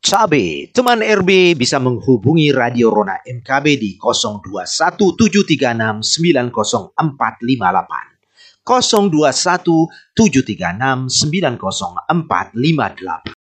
Cabe, teman RB bisa menghubungi Radio Rona MKB di 0217369048. 0217369048.